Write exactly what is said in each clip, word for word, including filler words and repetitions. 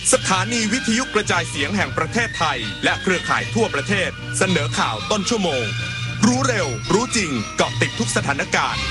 สถานีวิทยุกระจายเสียงแห่งประเทศไทยและเครือข่ายทั่วประเทศเสนอข่าวต้นชั่วโมงรู้เร็วรู้จริงเกาะติดทุกสถานการณ์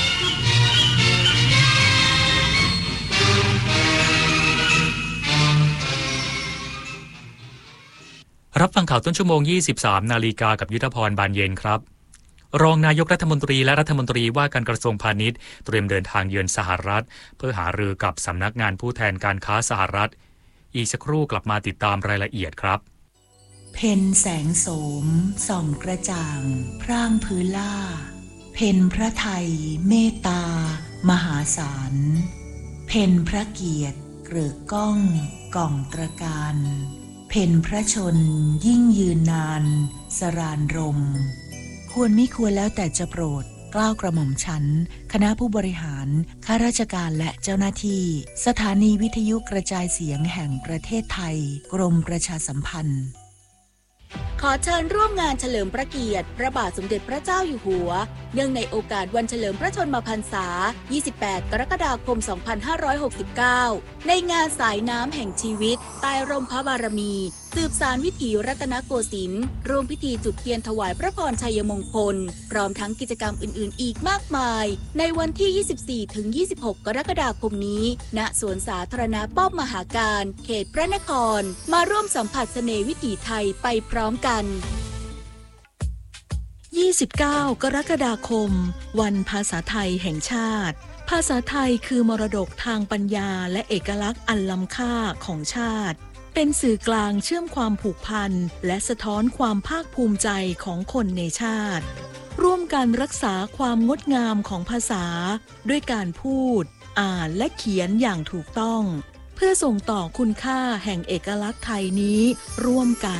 รับฟังข่าวต้นชั่วโมง ยี่สิบสาม นาฬิกากับยุทธพรบานเย็นครับรองนายกรัฐมนตรีและรัฐมนตรีว่าการกระทรวงพาณิชย์เตรียมเดินทางเยือนสหรัฐเพื่อหารือกับสำนักงานผู้แทนการค้าสหรัฐอีกสักครู่กลับมาติดตามรายละเอียดครับเพ็ญแสงโสมส่องกระจ่างพร่างพื้นล่าเพ็ญพระไทยเมตตามหาศาลเพ็ญพระเกียรติเกริกก้องก่องตระการเพ็ญพระชนยิ่งยืนนานสรานรมควรมิควรแล้วแต่จะโปรดเกล้ากระหม่อมชั้นคณะผู้บริหารข้าราชการและเจ้าหน้าที่สถานีวิทยุกระจายเสียงแห่งประเทศไทยกรมประชาสัมพันธ์ขอเชิญร่วมงานเฉลิมพระเกียรติพระบาทสมเด็จพระเจ้าอยู่หัวเนื่องในโอกาสวันเฉลิมพระชนมพรรษายี่สิบแปดกรกฎาคมสองพันห้าร้อยหกสิบเก้าในงานสายน้ำแห่งชีวิตใต้ร่มพระบารมีสืบสานวิถีรัตนโกสินทร์ร่วมพิธีจุดเทียนถวายพระพรชัยมงคลพร้อมทั้งกิจกรรมอื่นๆอีกมากมายในวันที่ ยี่สิบสี่ถึงยี่สิบหก กรกฎาคมนี้ณสวนสาธารณะป้อมมหาการเขตพระนครมาร่วมสัมผัสเสน่ห์วิถีไทยไปพร้อมกันยี่สิบเก้ากรกฎาคมวันภาษาไทยแห่งชาติภาษาไทยคือมรดกทางปัญญาและเอกลักษณ์อันล้ำค่าของชาติเป็นสื่อกลางเชื่อมความผูกพันและสะท้อนความภาคภูมิใจของคนในชาติร่วมกันรักษาความงดงามของภาษาด้วยการพูดอ่านและเขียนอย่างถูกต้องเพื่อส่งต่อคุณค่าแห่งเอกลักษณ์ไทยนี้ร่วมกัน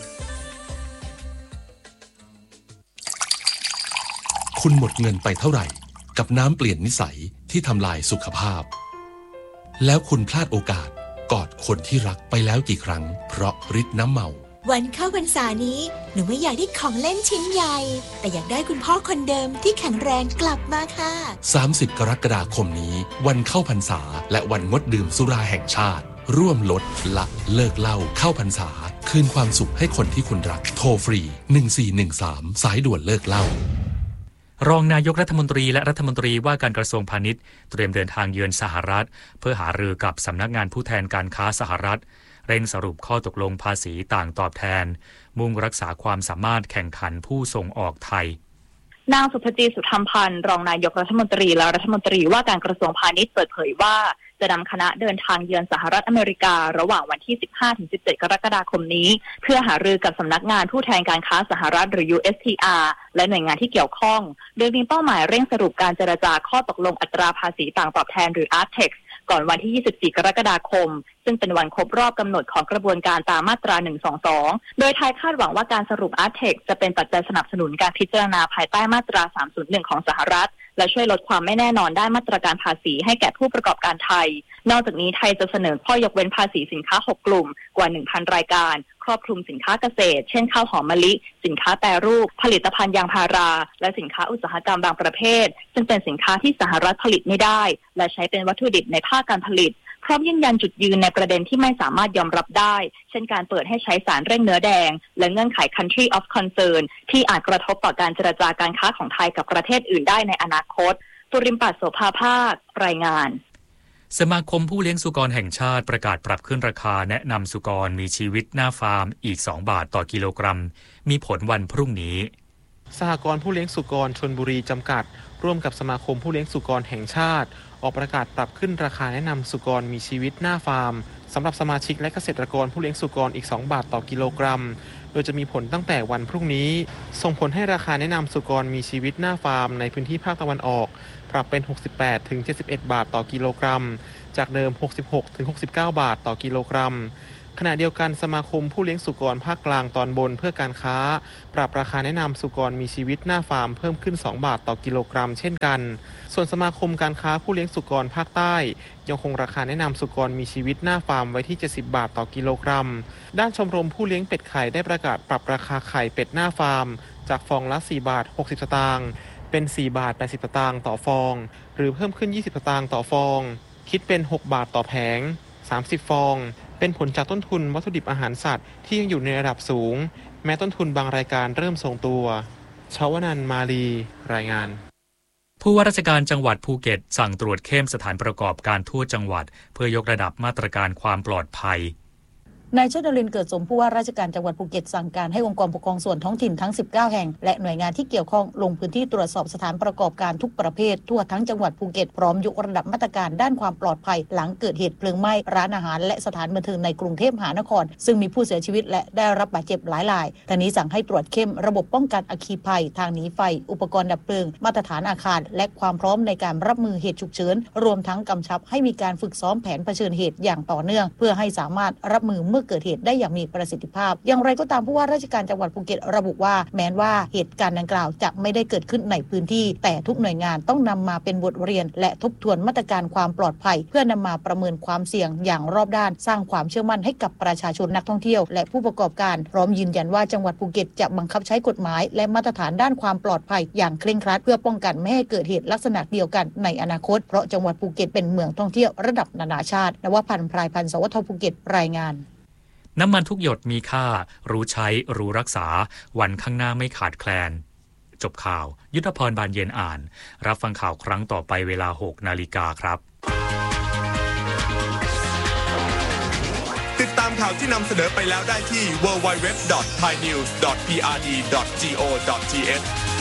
คุณหมดเงินไปเท่าไหร่กับน้ำเปลี่ยนนิสัยที่ทำลายสุขภาพแล้วคุณพลาดโอกาสกอดคนที่รักไปแล้วกี่ครั้งเพราะฤทธิ์น้ำเมาวันเข้าพรรษานี้หนูไม่อยากได้ของเล่นชิ้นใหญ่แต่อยากได้คุณพ่อคนเดิมที่แข็งแรงกลับมาค่ะสามสิบกรกฎาคมนี้วันเข้าพรรษาและวันงดดื่มสุราแห่งชาติร่วมลดละเลิกเหล้าเข้าพรรษาคืนความสุขให้คนที่คุณรักโทรฟรีหนึ่งสี่หนึ่งสามสายด่วนเลิกเหล้ารองนายกรัฐมนตรีและรัฐมนตรีว่าการกระทรวงพาณิชย์เตรียมเดินทางเยือนสหรัฐเพื่อหารือกับสำนักงานผู้แทนการค้าสหรัฐเร่งสรุปข้อตกลงภาษีต่างตอบแทนมุ่งรักษาความสามารถแข่งขันผู้ส่งออกไทยนางสุภจีสุธรรมพันธ์รองนายกรัฐมนตรีและรัฐมนตรีว่าการกระทรวงพาณิชย์เปิดเผยว่าจะนำคณะเดินทางเยือนสหรัฐอเมริการะหว่างวันที่ สิบห้าถึงสิบเจ็ด กรกฎาคมนี้เพื่อหารือกับสำนักงานผู้แทนการค้าสหรัฐหรือ ยู เอส ที อาร์ และหน่วยงานที่เกี่ยวข้องโดยมีเป้าหมายเร่งสรุปการเจรจาข้อตกลงอัตราภาษีต่างตอบแทนหรือ อาร์ ที อี อี ซี ก่อนวันที่ ยี่สิบสี่ กรกฎาคมซึ่งเป็นวันครบรอบกำหนดของกระบวนการตามมาตรา หนึ่งสองสอง โดยไทยคาดหวังว่าการสรุป อาร์ ที อี อี ซี จะเป็นปัจจัยสนับสนุนการพิจารณาภายใต้มาตรา สามศูนย์หนึ่ง ของสหรัฐและช่วยลดความไม่แน่นอนด้านมาตรการภาษีให้แก่ผู้ประกอบการไทยนอกจากนี้ไทยจะเสนอข้อยกเว้นภาษีสินค้าหกกลุ่มกว่า หนึ่งพัน รายการครอบคลุมสินค้าเกษตรเช่นข้าวหอมมะลิสินค้าแปรรูปผลิตภัณฑ์ยางพาราและสินค้าอุตสาหกรรมบางประเภทซึ่งเป็นสินค้าที่สหรัฐผลิตไม่ได้และใช้เป็นวัตถุดิบในภาคการผลิตพร้อมยืนยันจุดยืนในประเด็นที่ไม่สามารถยอมรับได้เช่นการเปิดให้ใช้สารเร่งเนื้อแดงและเงื่อนไข country of concern ที่อาจกระทบต่อการเจรจาการค้าของไทยกับประเทศอื่นได้ในอนาคตปุริมปัสโสภาภาครายงานสมาคมผู้เลี้ยงสุกรแห่งชาติประกาศปรับขึ้นราคาแนะนำสุกรมีชีวิตหน้าฟาร์มอีกสองบาทต่อกิโลกรัมมีผลวันพรุ่งนี้สหกรณ์ผู้เลี้ยงสุกรชลบุรีจำกัดร่วมกับสมาคมผู้เลี้ยงสุกรแห่งชาติออกประกาศปรับขึ้นราคาแนะนำสุกรมีชีวิตหน้าฟาร์มสำหรับสมาชิกและเกษตรกรผู้เลี้ยงสุกรอีกสองบาทต่อกิโลกรัมโดยจะมีผลตั้งแต่วันพรุ่งนี้ส่งผลให้ราคาแนะนำสุกรมีชีวิตหน้าฟาร์มในพื้นที่ภาคตะวันออกปรับเป็น หกสิบแปดถึงเจ็ดสิบเอ็ด บาทต่อกิโลกรัมจากเดิม หกสิบหกถึงหกสิบเก้า บาทต่อกิโลกรัมขณะเดียวกันสมาคมผู้เลี้ยงสุกรภาคกลางตอนบนเพื่อการค้าปรับราคาแนะนำสุกรมีชีวิตหน้าฟาร์มเพิ่มขึ้นสองบาทต่อกิโลกรัมเช่นกันส่วนสมาคมการค้าผู้เลี้ยงสุกรภาคใต้ยังคงราคาแนะนำสุกรมีชีวิตหน้าฟาร์มไว้ที่เจ็ดสิบบาทต่อกิโลกรัมด้านชมรมผู้เลี้ยงเป็ดไข่ได้ประกาศปรับราคาไข่เป็ดหน้าฟาร์มจากฟองละสี่บาทหกสิบสตางค์เป็นสี่บาทแปดสิบสตางค์ต่อฟองหรือเพิ่มขึ้นยี่สิบสตางค์ต่อฟองคิดเป็นหกบาทต่อแผงสามสิบฟองเเป็นผลจากต้นทุนวัตถุดิบอาหารสัตว์ที่ยังอยู่ในระดับสูงแม้ต้นทุนบางรายการเริ่มทรงตัวชวนันท์มาลีรายงานผู้ว่าราชการจังหวัดภูเก็ตสั่งตรวจเข้มสถานประกอบการทั่วจังหวัดเพื่อยกระดับมาตรการความปลอดภัยนายชนลินเกิดสมผู้ว่าราชการจังหวัดภูเก็ตสั่งการให้องค์กรปกครองส่วนท้องถิ่นทั้งสิบเก้าแห่งและหน่วยงานที่เกี่ยวข้องลงพื้นที่ตรวจสอบสถานประกอบการทุกประเภททั่วทั้งจังหวัดภูเก็ตพร้อมยกระดับมาตรการด้านความปลอดภัยหลังเกิดเหตุเพลิงไหม้ร้านอาหารและสถานบันเทิงในกรุงเทพมหานครซึ่งมีผู้เสียชีวิตและได้รับบาดเจ็บหลายรายทั้งนี้สั่งให้ตรวจเข้มระบบป้องกันอัคคีภัยทางหนีไฟอุปกรณ์ดับเพลิงมาตรฐานอาคารและความพร้อมในการรับมือเหตุฉุกเฉินรวมทั้งกำชับให้มีการฝึกซ้อมแผนเผชิญเหตุอย่างต่อเนื่องเพื่อให้สามารถรับมือเมื่อเกิดเหตุได้อย่างมีประสิทธิภาพอย่างไรก็ตามผู้ว่าราชการจังหวัดภูเก็ตระบุว่าแม้ว่าเหตุการณ์ดังกล่าวจะไม่ได้เกิดขึ้นในพื้นที่แต่ทุกหน่วยงานต้องนำมาเป็นบทเรียนและทบทวนมาตรการความปลอดภัยเพื่อนำมาประเมินความเสี่ยงอย่างรอบด้านสร้างความเชื่อมั่นให้กับประชาชนนักท่องเที่ยวและผู้ประกอบการพร้อมยืนยันว่าจังหวัดภูเก็ตจะบังคับใช้กฎหมายและมาตรฐานด้านความปลอดภัยอย่างเคร่งครัดเพื่อป้องกันไม่ให้เกิดเหตุลักษณะเดียวกันในอนาคตเพราะจังหวัดภูเก็ตเป็นเมืองท่องเที่ยวระดับนานาชาตินวพันธ์ พรายพันธ์ สวทภูเก็ตรายงานน้ำมันทุกหยดมีค่ารู้ใช้รู้รักษาวันข้างหน้าไม่ขาดแคลนจบข่าวยุทธพรบานเย็นอ่านรับฟังข่าวครั้งต่อไปเวลา หกนาฬิกาครับติดตามข่าวที่นำเสนอไปแล้วได้ที่ ดับเบิลยู ดับเบิลยู ดับเบิลยู ดอท ไทยนิวส์ ดอท พี อาร์ ดี ดอท จี โอ ดอท ที เอช